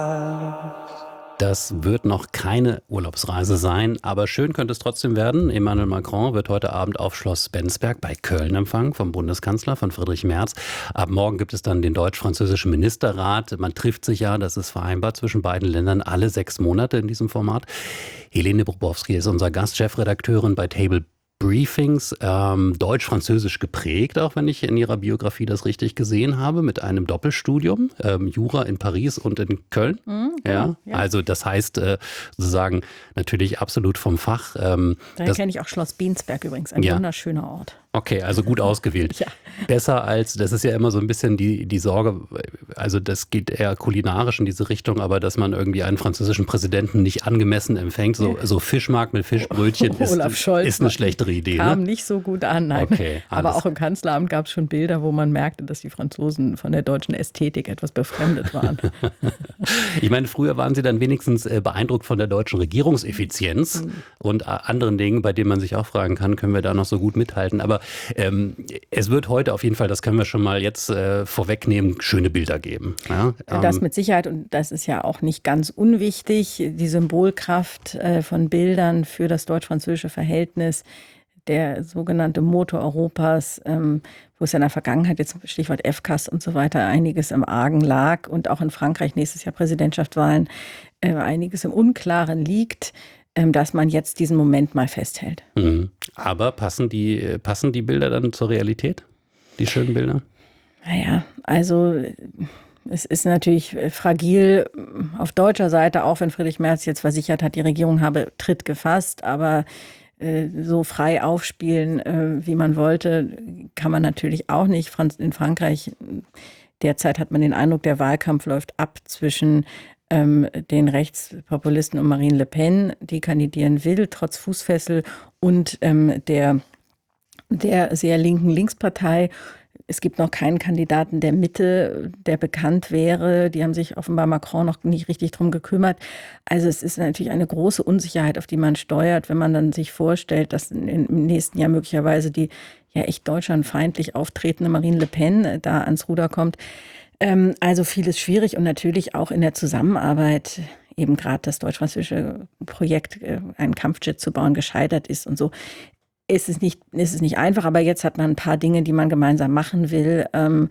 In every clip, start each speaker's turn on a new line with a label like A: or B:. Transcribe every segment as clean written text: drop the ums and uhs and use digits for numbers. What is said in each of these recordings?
A: Das wird noch keine Urlaubsreise sein, aber schön könnte es trotzdem werden. Emmanuel Macron wird heute Abend auf Schloss Bensberg bei Köln empfangen vom Bundeskanzler, von Friedrich Merz. Ab morgen gibt es dann den deutsch-französischen Ministerrat. Man trifft sich ja, das ist vereinbart zwischen beiden Ländern, alle 6 Monate in diesem Format. Helene Brubowski ist unser Gast, Chefredakteurin bei Table Briefings, deutsch-französisch geprägt, auch wenn ich in ihrer Biografie das richtig gesehen habe, mit einem Doppelstudium, Jura in Paris und in Köln. Ja, also das heißt sozusagen natürlich absolut vom Fach.
B: Daher kenne ich auch Schloss Bensberg übrigens, ein wunderschöner Ort.
A: Okay, also gut ausgewählt.
B: Ja.
A: Besser als, das ist ja immer so ein bisschen die Sorge, also das geht eher kulinarisch in diese Richtung, aber dass man irgendwie einen französischen Präsidenten nicht angemessen empfängt, so Fischmarkt mit Fischbrötchen
B: Olaf Scholz
A: ist eine schlechtere Idee.
B: Kam
A: Ne?
B: nicht so gut an, nein.
A: Okay,
B: aber auch im Kanzleramt gab es schon Bilder, wo man merkte, dass die Franzosen von der deutschen Ästhetik etwas befremdet waren.
A: Ich meine, früher waren sie dann wenigstens beeindruckt von der deutschen Regierungseffizienz und anderen Dingen, bei denen man sich auch fragen kann, können wir da noch so gut mithalten. Aber es wird heute auf jeden Fall, das können wir schon mal jetzt vorwegnehmen, schöne Bilder geben. Ja?
B: Das mit Sicherheit, und das ist ja auch nicht ganz unwichtig, die Symbolkraft von Bildern für das deutsch-französische Verhältnis, der sogenannte Motor Europas, wo es ja in der Vergangenheit, jetzt Stichwort FCAS und so weiter, einiges im Argen lag und auch in Frankreich nächstes Jahr Präsidentschaftswahlen einiges im Unklaren liegt, dass man jetzt diesen Moment mal festhält.
A: Aber passen die Bilder dann zur Realität? Die schönen Bilder?
B: Naja, also es ist natürlich fragil auf deutscher Seite, auch wenn Friedrich Merz jetzt versichert hat, die Regierung habe Tritt gefasst, aber so frei aufspielen, wie man wollte, kann man natürlich auch nicht. In Frankreich derzeit hat man den Eindruck, der Wahlkampf läuft ab zwischen den Rechtspopulisten und Marine Le Pen, die kandidieren will, trotz Fußfessel, und der sehr linken Linkspartei. Es gibt noch keinen Kandidaten der Mitte, der bekannt wäre. Die haben sich offenbar Macron noch nicht richtig drum gekümmert. Also es ist natürlich eine große Unsicherheit, auf die man steuert, wenn man dann sich vorstellt, dass im nächsten Jahr möglicherweise die ja echt deutschlandfeindlich auftretende Marine Le Pen da ans Ruder kommt. Also vieles schwierig und natürlich auch in der Zusammenarbeit, eben gerade das deutsch-französische Projekt, einen Kampfjet zu bauen, gescheitert ist und so. Ist es nicht einfach, aber jetzt hat man ein paar Dinge, die man gemeinsam machen will.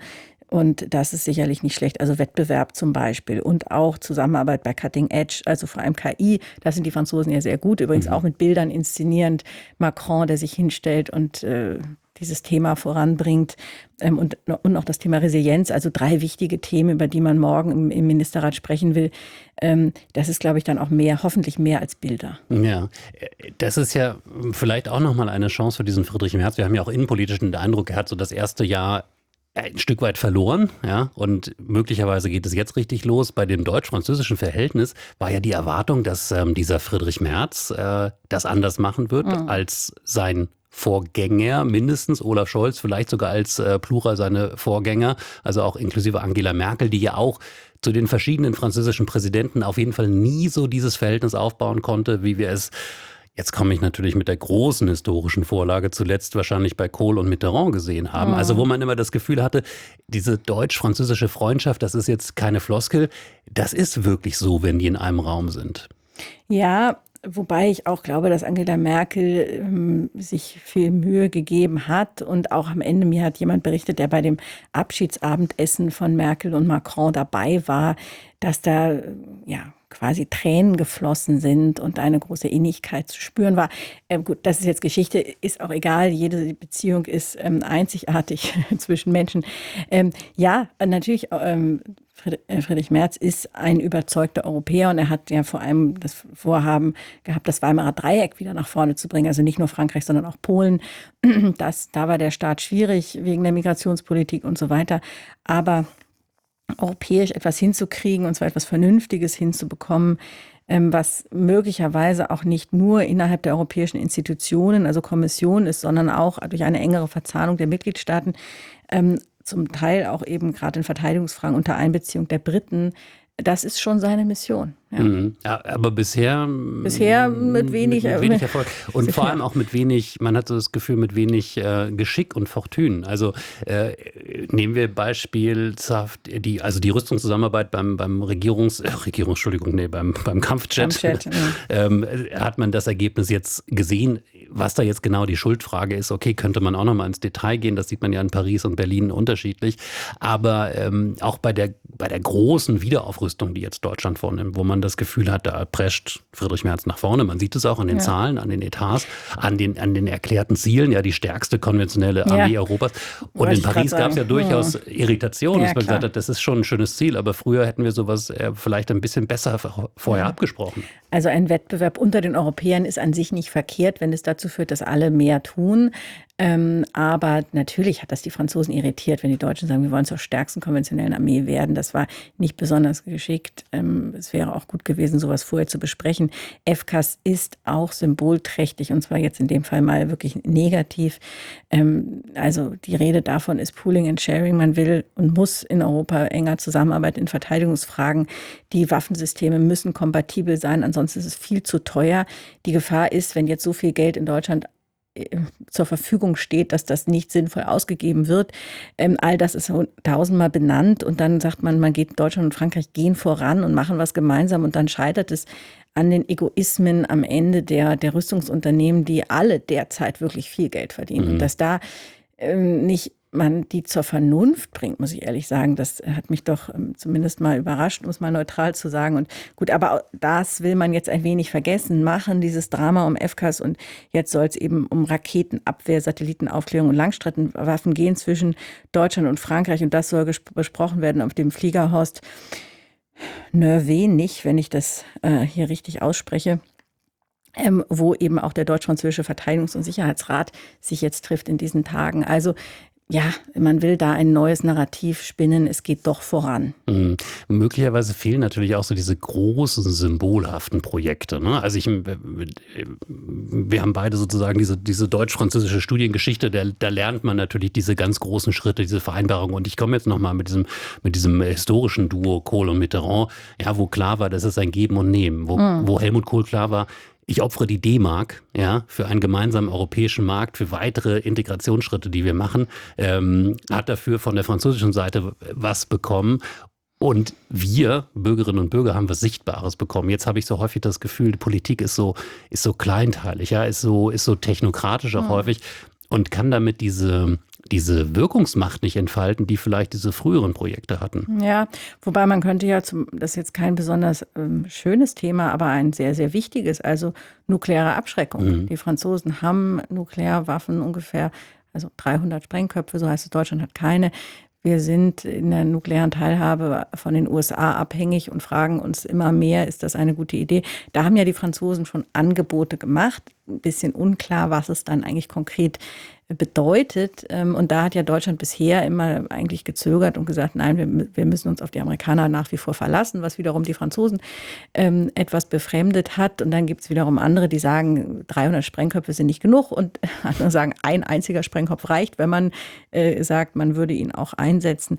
B: Und das ist sicherlich nicht schlecht. Also Wettbewerb zum Beispiel und auch Zusammenarbeit bei Cutting Edge, also vor allem KI. Da sind die Franzosen ja sehr gut. Übrigens auch mit Bildern inszenierend. Macron, der sich hinstellt und dieses Thema voranbringt, und noch das Thema Resilienz, also 3 wichtige Themen, über die man morgen im Ministerrat sprechen will. Das ist, glaube ich, dann auch hoffentlich mehr als Bilder.
A: Ja, das ist ja vielleicht auch nochmal eine Chance für diesen Friedrich Merz. Wir haben ja auch innenpolitisch den Eindruck, er hat so das erste Jahr ein Stück weit verloren, ja, und möglicherweise geht es jetzt richtig los. Bei dem deutsch-französischen Verhältnis war ja die Erwartung, dass dieser Friedrich Merz das anders machen wird als sein Vorgänger, mindestens Olaf Scholz, vielleicht sogar als Plural seine Vorgänger, also auch inklusive Angela Merkel, die ja auch zu den verschiedenen französischen Präsidenten auf jeden Fall nie so dieses Verhältnis aufbauen konnte, wie wir es, jetzt komme ich natürlich mit der großen historischen Vorlage, zuletzt wahrscheinlich bei Kohl und Mitterrand gesehen haben. Also wo man immer das Gefühl hatte, diese deutsch-französische Freundschaft, das ist jetzt keine Floskel, das ist wirklich so, wenn die in einem Raum sind.
B: Ja, wobei ich auch glaube, dass Angela Merkel sich viel Mühe gegeben hat und auch am Ende, mir hat jemand berichtet, der bei dem Abschiedsabendessen von Merkel und Macron dabei war, dass da quasi Tränen geflossen sind und eine große Innigkeit zu spüren war. Gut, das ist jetzt Geschichte, ist auch egal. Jede Beziehung ist einzigartig zwischen Menschen. Natürlich, Friedrich Merz ist ein überzeugter Europäer und er hat ja vor allem das Vorhaben gehabt, das Weimarer Dreieck wieder nach vorne zu bringen. Also nicht nur Frankreich, sondern auch Polen. Da war der Start schwierig wegen der Migrationspolitik und so weiter. Aber europäisch etwas hinzukriegen, und zwar etwas Vernünftiges hinzubekommen, was möglicherweise auch nicht nur innerhalb der europäischen Institutionen, also Kommission ist, sondern auch durch eine engere Verzahnung der Mitgliedstaaten, zum Teil auch eben gerade in Verteidigungsfragen unter Einbeziehung der Briten, das ist schon seine Mission. Ja.
A: Ja, aber bisher
B: mit wenig
A: Erfolg. Und vor allem auch mit wenig, man hat so das Gefühl, mit wenig Geschick und Fortune. Also nehmen wir beispielshaft die Rüstungszusammenarbeit beim Kampfjet. Hat man das Ergebnis jetzt gesehen, was da jetzt genau die Schuldfrage ist. Okay, könnte man auch noch mal ins Detail gehen, das sieht man ja in Paris und Berlin unterschiedlich. Aber auch bei der großen Wiederaufrüstung, die jetzt Deutschland vornimmt, wo man das Gefühl hat, da prescht Friedrich Merz nach vorne. Man sieht es auch an den Zahlen, an den Etats, an den erklärten Zielen, ja, die stärkste konventionelle Armee Europas. Und in Paris gab es ja durchaus Irritation, dass man gesagt hat, das ist schon ein schönes Ziel, aber früher hätten wir sowas vielleicht ein bisschen besser vorher abgesprochen.
B: Also ein Wettbewerb unter den Europäern ist an sich nicht verkehrt, wenn es dazu führt, dass alle mehr tun. Aber natürlich hat das die Franzosen irritiert, wenn die Deutschen sagen, wir wollen zur stärksten konventionellen Armee werden. Das war nicht besonders geschickt. Es wäre auch gut gewesen, sowas vorher zu besprechen. FCAS ist auch symbolträchtig und zwar jetzt in dem Fall mal wirklich negativ. Also die Rede davon ist Pooling and Sharing. Man will und muss in Europa enger zusammenarbeiten in Verteidigungsfragen. Die Waffensysteme müssen kompatibel sein, ansonsten ist es viel zu teuer. Die Gefahr ist, wenn jetzt so viel Geld in Deutschland zur Verfügung steht, dass das nicht sinnvoll ausgegeben wird. All das ist tausendmal benannt und dann sagt man, Deutschland und Frankreich gehen voran und machen was gemeinsam und dann scheitert es an den Egoismen am Ende der Rüstungsunternehmen, die alle derzeit wirklich viel Geld verdienen. Und dass da nicht man die zur Vernunft bringt, muss ich ehrlich sagen, das hat mich doch zumindest mal überrascht, um es mal neutral zu sagen. Und gut, aber das will man jetzt ein wenig vergessen machen, dieses Drama um FCAS. Und jetzt soll es eben um Raketenabwehr, Satellitenaufklärung und Langstreckenwaffen gehen zwischen Deutschland und Frankreich. Und das soll besprochen werden auf dem Flieger Horst Nervenich, wenn ich das hier richtig ausspreche. Wo eben auch der deutsch-französische Verteidigungs- und Sicherheitsrat sich jetzt trifft in diesen Tagen. Also ja, man will da ein neues Narrativ spinnen, es geht doch voran.
A: Möglicherweise fehlen natürlich auch so diese großen, symbolhaften Projekte. Ne? Also wir haben beide sozusagen diese deutsch-französische Studiengeschichte, da lernt man natürlich diese ganz großen Schritte, diese Vereinbarungen. Und ich komme jetzt nochmal mit diesem historischen Duo Kohl und Mitterrand, ja, wo klar war, das ist ein Geben und Nehmen, wo Helmut Kohl klar war, ich opfere die D-Mark, ja, für einen gemeinsamen europäischen Markt, für weitere Integrationsschritte, die wir machen, hat dafür von der französischen Seite was bekommen. Und wir, Bürgerinnen und Bürger, haben was Sichtbares bekommen. Jetzt habe ich so häufig das Gefühl, die Politik ist so kleinteilig, ja, ist so technokratisch auch häufig und kann damit diese Wirkungsmacht nicht entfalten, die vielleicht diese früheren Projekte hatten.
B: Ja, wobei man könnte ja, das ist jetzt kein besonders schönes Thema, aber ein sehr, sehr wichtiges, also nukleare Abschreckung. Die Franzosen haben Nuklearwaffen ungefähr, also 300 Sprengköpfe, so heißt es, Deutschland hat keine. Wir sind in der nuklearen Teilhabe von den USA abhängig und fragen uns immer mehr, ist das eine gute Idee? Da haben ja die Franzosen schon Angebote gemacht. Ein bisschen unklar, was es dann eigentlich konkret bedeutet. Und da hat ja Deutschland bisher immer eigentlich gezögert und gesagt, nein, wir müssen uns auf die Amerikaner nach wie vor verlassen, was wiederum die Franzosen etwas befremdet hat. Und dann gibt es wiederum andere, die sagen, 300 Sprengköpfe sind nicht genug und andere sagen, ein einziger Sprengkopf reicht, wenn man sagt, man würde ihn auch einsetzen.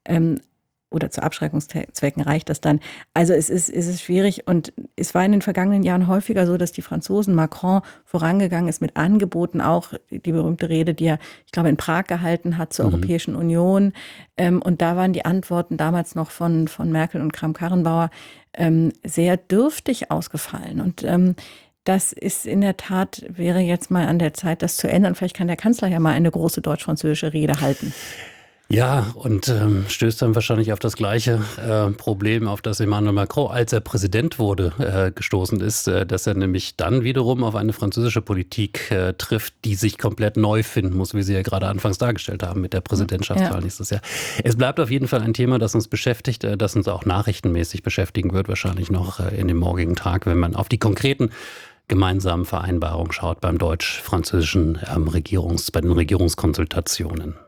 B: Oder zu Abschreckungszwecken reicht das dann. Also es ist schwierig und es war in den vergangenen Jahren häufiger so, dass die Franzosen, Macron, vorangegangen ist mit Angeboten, auch die berühmte Rede, die er, ich glaube, in Prag gehalten hat zur Europäischen Union. Und da waren die Antworten damals noch von Merkel und Kramp-Karrenbauer sehr dürftig ausgefallen. Und das ist in der Tat, wäre jetzt mal an der Zeit, das zu ändern. Vielleicht kann der Kanzler ja mal eine große deutsch-französische Rede halten.
A: Ja, und stößt dann wahrscheinlich auf das gleiche Problem, auf das Emmanuel Macron, als er Präsident wurde, gestoßen ist, dass er nämlich dann wiederum auf eine französische Politik trifft, die sich komplett neu finden muss, wie Sie ja gerade anfangs dargestellt haben mit der Präsidentschaftswahl nächstes Jahr. Es bleibt auf jeden Fall ein Thema, das uns beschäftigt, das uns auch nachrichtenmäßig beschäftigen wird, wahrscheinlich noch in dem morgigen Tag, wenn man auf die konkreten gemeinsamen Vereinbarungen schaut beim deutsch-französischen bei den Regierungskonsultationen.